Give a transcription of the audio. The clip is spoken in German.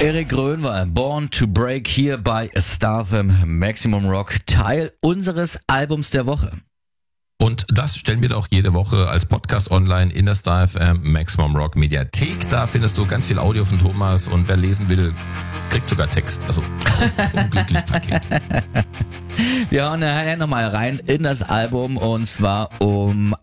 Erik Grönwald, Born to Break hier bei Star FM Maximum Rock, Teil unseres Albums der Woche. Und das stellen wir doch jede Woche als Podcast online in der Star FM Maximum Rock Mediathek. Da findest du ganz viel Audio von Thomas und wer lesen will, kriegt sogar Text. Also unglücklich Paket. Wir hauen nachher nochmal rein in das Album und zwar um